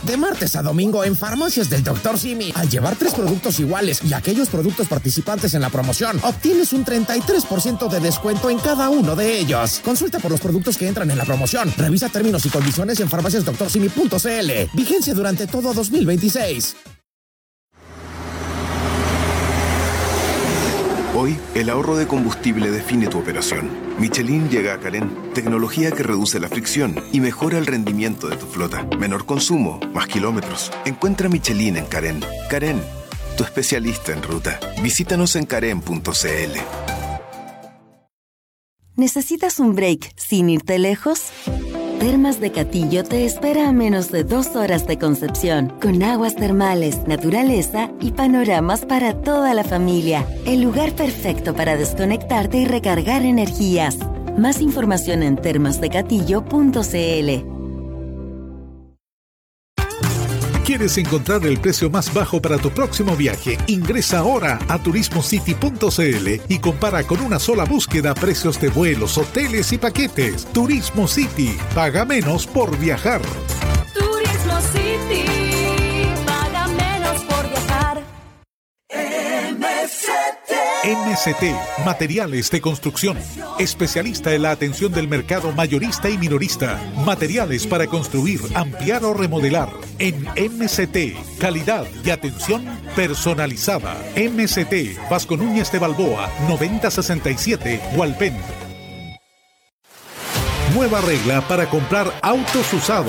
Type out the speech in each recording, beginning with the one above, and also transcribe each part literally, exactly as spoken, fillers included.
De martes a domingo en Farmacias del doctor Simi. Al llevar tres productos iguales y aquellos productos participantes en la promoción, obtienes un treinta y tres por ciento de descuento en cada uno de ellos. Consulta por los productos que entran en la promoción. Revisa términos y condiciones en farmacias doctor simi punto c l. Vigencia durante todo dos mil veintiséis. Hoy, el ahorro de combustible define tu operación. Michelin llega a Carén, tecnología que reduce la fricción y mejora el rendimiento de tu flota. Menor consumo, más kilómetros. Encuentra Michelin en Carén. Carén, tu especialista en ruta. Visítanos en carén punto c l. ¿Necesitas un break sin irte lejos? Termas de Catillo te espera a menos de dos horas de Concepción, con aguas termales, naturaleza y panoramas para toda la familia. El lugar perfecto para desconectarte y recargar energías. Más información en termas de catillo punto c l. ¿Quieres encontrar el precio más bajo para tu próximo viaje? Ingresa ahora a turismo city punto c l y compara con una sola búsqueda precios de vuelos, hoteles y paquetes. Turismo City. Paga menos por viajar. Turismo City. Paga menos por viajar. M S T. M S T, Materiales de Construcción. Especialista en la atención del mercado mayorista y minorista. Materiales para construir, ampliar o remodelar. En M S T, calidad y atención personalizada. M S T, Vasco Núñez de Balboa, noventa sesenta y siete, Hualpén. Nueva regla para comprar autos usados.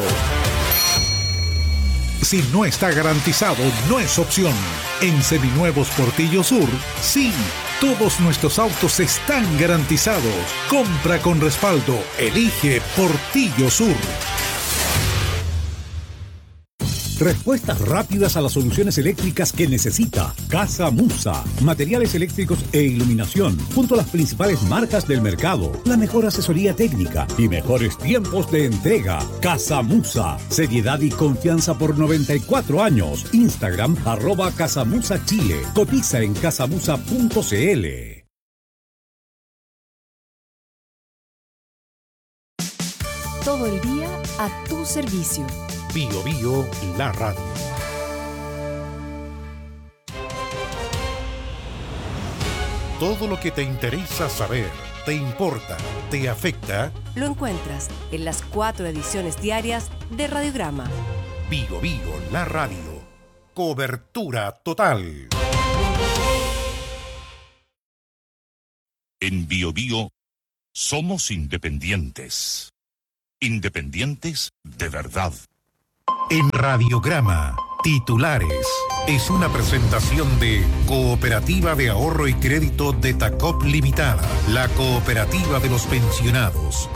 Si no está garantizado, no es opción. En Seminuevos Portillo Sur, sí. Todos nuestros autos están garantizados. Compra con respaldo. Elige Portillo Sur. Respuestas rápidas a las soluciones eléctricas que necesita. Casa Musa. Materiales eléctricos e iluminación. Junto a las principales marcas del mercado. La mejor asesoría técnica y mejores tiempos de entrega. Casa Musa. Seriedad y confianza por noventa y cuatro años. Instagram arroba Casamusa Chile. Cotiza en casamusa punto c l. Todo el día a tu servicio. Bio Bio, la radio. Todo lo que te interesa saber, te importa, te afecta. Lo encuentras en las cuatro ediciones diarias de Radiograma. Bio Bio, la radio. Cobertura total. En Bio Bio somos independientes. Independientes de verdad. En Radiograma, titulares. Es una presentación de Cooperativa de Ahorro y Crédito de Tacop Limitada, la cooperativa de los pensionados.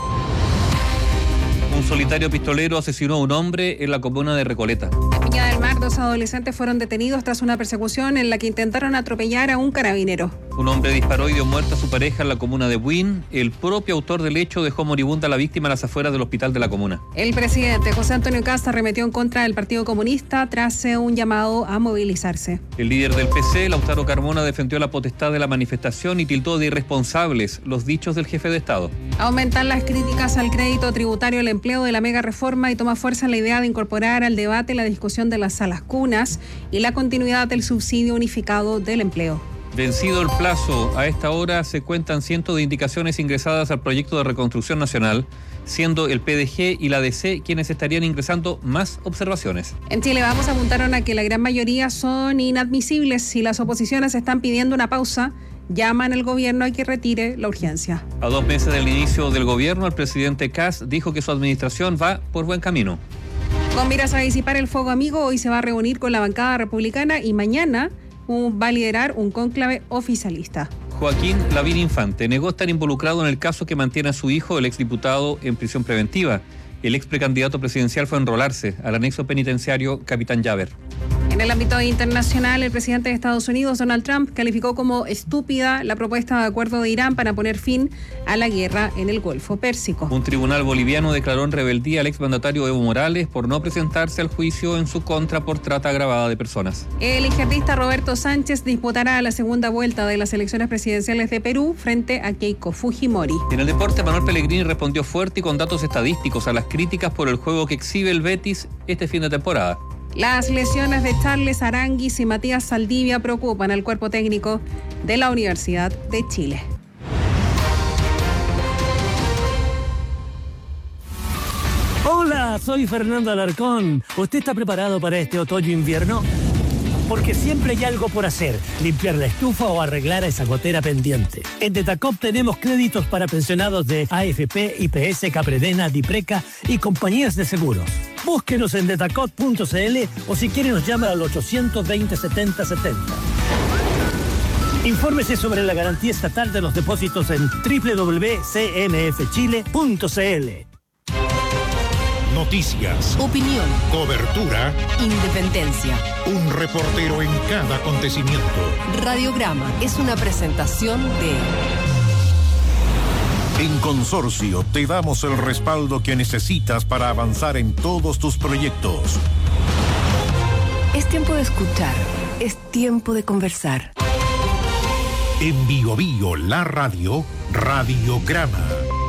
Un solitario pistolero asesinó a un hombre en la comuna de Recoleta. En Viña del Mar, dos adolescentes fueron detenidos tras una persecución en la que intentaron atropellar a un carabinero. Un hombre disparó y dio muerte a su pareja en la comuna de Buin. El propio autor del hecho dejó moribunda a la víctima a las afueras del hospital de la comuna. El presidente José Antonio Kast arremetió en contra del Partido Comunista tras un llamado a movilizarse. El líder del P C, Lautaro Carmona, defendió la potestad de la manifestación y tildó de irresponsables los dichos del jefe de Estado. Aumentan las críticas al crédito tributario, el empleo de la mega reforma y toma fuerza la idea de incorporar al debate la discusión de las salas cunas y la continuidad del subsidio unificado del empleo. Vencido el plazo, a esta hora se cuentan cientos de indicaciones ingresadas al proyecto de reconstrucción nacional, siendo el P D G y la D C quienes estarían ingresando más observaciones. En Chile Vamos apuntaron a que la gran mayoría son inadmisibles y las oposiciones están pidiendo una pausa. Llaman al gobierno a que retire la urgencia. A dos meses del inicio del gobierno, el presidente Kast dijo que su administración va por buen camino. Con miras a disipar el fuego amigo, hoy se va a reunir con la bancada republicana y mañana va a liderar un cónclave oficialista. Joaquín Lavín Infante negó estar involucrado en el caso que mantiene a su hijo, el exdiputado, en prisión preventiva. El ex precandidato presidencial fue a enrolarse al anexo penitenciario Capitán Llaver. En el ámbito internacional, el presidente de Estados Unidos, Donald Trump, calificó como estúpida la propuesta de acuerdo de Irán para poner fin a la guerra en el Golfo Pérsico. Un tribunal boliviano declaró en rebeldía al exmandatario Evo Morales por no presentarse al juicio en su contra por trata agravada de personas. El izquierdista Roberto Sánchez disputará la segunda vuelta de las elecciones presidenciales de Perú frente a Keiko Fujimori. En el deporte, Manuel Pellegrini respondió fuerte y con datos estadísticos a las críticas por el juego que exhibe el Betis este fin de temporada. Las lesiones de Charles Aranguis y Matías Saldivia preocupan al cuerpo técnico de la Universidad de Chile. Hola, soy Fernando Alarcón. ¿Usted está preparado para este otoño-invierno? Porque siempre hay algo por hacer, limpiar la estufa o arreglar esa gotera pendiente. En Detacop tenemos créditos para pensionados de A F P, I P S, Capredena, Dipreca y compañías de seguros. Búsquenos en detacop punto c l o si quiere nos llama al ochocientos veinte, setenta setenta. Infórmese sobre la garantía estatal de los depósitos en doble u doble u doble u punto c m f chile punto c l. Noticias, opinión, cobertura, independencia. Un reportero en cada acontecimiento. Radiograma es una presentación de... En Consorcio te damos el respaldo que necesitas para avanzar en todos tus proyectos. Es tiempo de escuchar, es tiempo de conversar. En Bio Bio, la radio, Radiograma.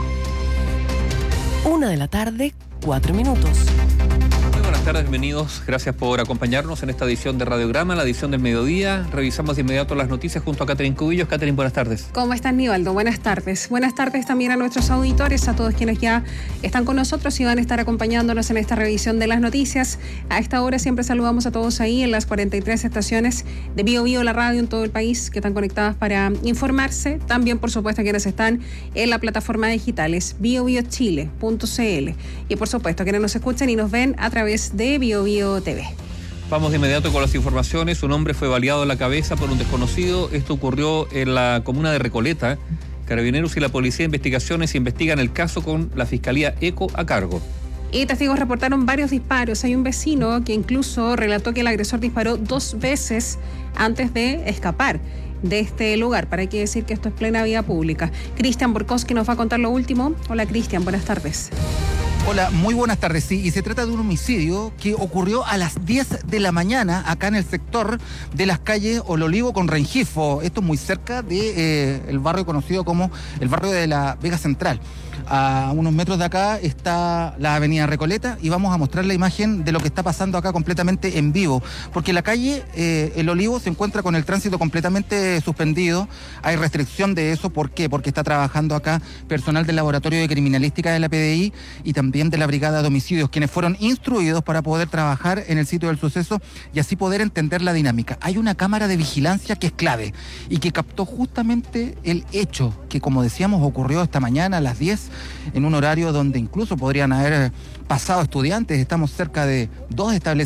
Una de la tarde, cuatro minutos. Muy buenas tardes, bienvenidos. Gracias por acompañarnos en esta edición de Radiograma, la edición del mediodía. Revisamos de inmediato las noticias junto a Catherine Cubillos. Catherine, buenas tardes. ¿Cómo estás, Nivaldo? Buenas tardes. Buenas tardes también a nuestros auditores, a todos quienes ya están con nosotros y van a estar acompañándonos en esta revisión de las noticias. A esta hora siempre saludamos a todos ahí en las cuarenta y tres estaciones de Bio Bio, la radio en todo el país, que están conectadas para informarse. También, por supuesto, quienes están en la plataforma digital, es bio bio chile punto c l. Y, por supuesto, quienes nos escuchan y nos ven a través de Bio Bio T V. Vamos de inmediato con las informaciones. Un hombre fue baleado en la cabeza por un desconocido. Esto ocurrió en la comuna de Recoleta. Carabineros y la Policía de Investigaciones investigan el caso con la Fiscalía ECO a cargo. Y testigos reportaron varios disparos. Hay un vecino que incluso relató que el agresor disparó dos veces antes de escapar de este lugar. Para qué decir que esto es plena vía pública. Cristian Borkowski nos va a contar lo último. Hola, Cristian, buenas tardes. Hola, muy buenas tardes. Sí, y se trata de un homicidio que ocurrió a las diez de la mañana acá en el sector de las calles Ololivo con Rengifo. Esto es muy cerca de eh, el barrio conocido como el barrio de la Vega Central. A unos metros de acá está la avenida Recoleta y vamos a mostrar la imagen de lo que está pasando acá completamente en vivo, porque la calle eh, El Olivo se encuentra con el tránsito completamente suspendido. Hay restricción de eso. ¿Por qué? Porque está trabajando acá personal del Laboratorio de Criminalística de la P D I y también de la Brigada de Homicidios, quienes fueron instruidos para poder trabajar en el sitio del suceso y así poder entender la dinámica. Hay una cámara de vigilancia que es clave y que captó justamente el hecho que, como decíamos, ocurrió esta mañana a las diez, en un horario donde incluso podrían haber pasado estudiantes. Estamos cerca de dos establecimientos